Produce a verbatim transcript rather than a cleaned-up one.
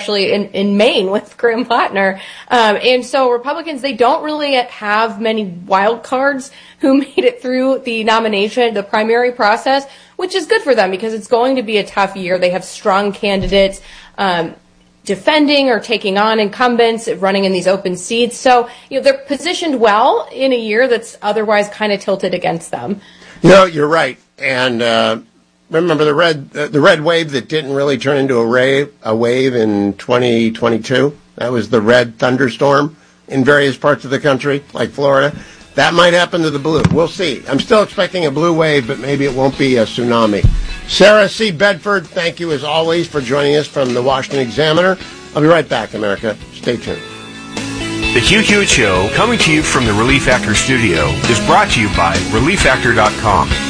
actually in, in Maine with Graham Plattner. Um, and so Republicans, they don't really have many wild cards who made it through the nomination, the primary process, which is good for them because it's going to be a tough year. They have strong candidates um, defending or taking on incumbents, running in these open seats. So, you know, they're positioned well in a year that's otherwise kind of tilted against them. No, you're right. And uh, remember the red uh, the red wave that didn't really turn into a wave, a wave in twenty twenty-two? That was the red thunderstorm in various parts of the country, like Florida. That might happen to the blue. We'll see. I'm still expecting a blue wave, but maybe it won't be a tsunami. Sarah C. Bedford, thank you as always for joining us from the Washington Examiner. I'll be right back, America. Stay tuned. The Hugh Hewitt Show, coming to you from the Relief Factor studio, is brought to you by relief factor dot com.